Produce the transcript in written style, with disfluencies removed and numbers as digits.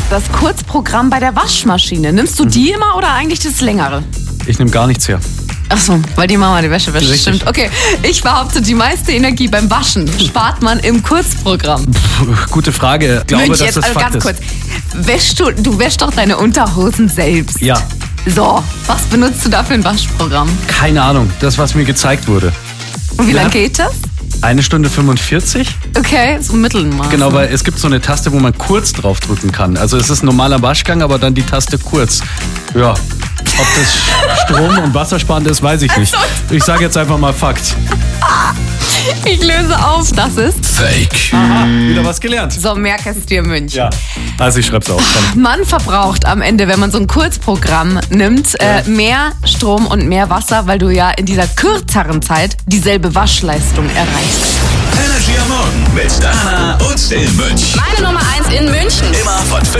das Kurzprogramm bei der Waschmaschine. Nimmst du die immer oder eigentlich das längere? Ich nehme gar nichts her. Achso, weil die Mama die Wäsche wäscht. Richtig. Stimmt. Okay, ich behaupte, die meiste Energie beim Waschen spart man im Kurzprogramm. Gute Frage. Ich glaube, Münch, dass jetzt das Fakt ganz ist. kurz. Du wäschst doch deine Unterhosen selbst. Ja, So, was benutzt du da für ein Waschprogramm? keine Ahnung. Das, was mir gezeigt wurde. Und wie Ja. lange geht das? 1 Stunde 45. Okay, so ein Mittelmaß. Genau, weil es gibt so eine Taste, wo man kurz drauf drücken kann. Also es ist ein normaler Waschgang, aber dann die Taste kurz. Ja, ob das Strom- und Wassersparend ist, weiß ich nicht. Ich sage jetzt einfach mal Fakt. Ich löse auf, das ist. Fake. Aha, wieder was gelernt. So, merk es dir, Münch. Ja, also ich schreib's auf. Komm. Man verbraucht am Ende, wenn man so ein Kurzprogramm nimmt, mehr Strom und mehr Wasser, weil du ja in dieser kürzeren Zeit dieselbe Waschleistung erreichst. Energy am Morgen mit Dana und dem Münch. Meine Nummer 1 in München. Immer von 5